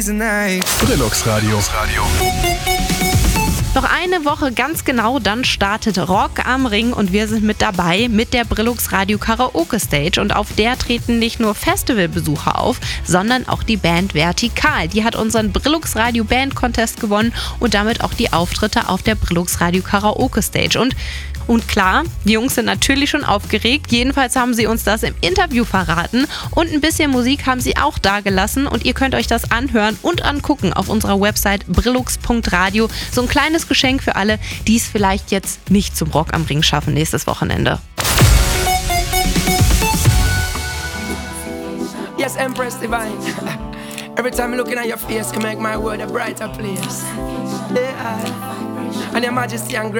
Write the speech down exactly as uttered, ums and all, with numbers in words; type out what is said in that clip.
Brillux Radio. Noch eine Woche ganz genau, dann startet Rock am Ring und wir sind mit dabei mit der Brillux Radio Karaoke Stage und auf der treten nicht nur Festivalbesucher auf, sondern auch die Band Vertikal. Die hat unseren Brillux Radio Band Contest gewonnen und damit auch die Auftritte auf der Brillux Radio Karaoke Stage. Und Und klar, die Jungs sind natürlich schon aufgeregt. Jedenfalls haben sie uns das im Interview verraten. Und ein bisschen Musik haben sie auch dagelassen. Und ihr könnt euch das anhören und angucken auf unserer Website brillux punkt radio. So ein kleines Geschenk für alle, die es vielleicht jetzt nicht zum Rock am Ring schaffen nächstes Wochenende. Yes, Empress Divine. Every time looking at your face can make my world a brighter place. Yeah. And your majesty and grace.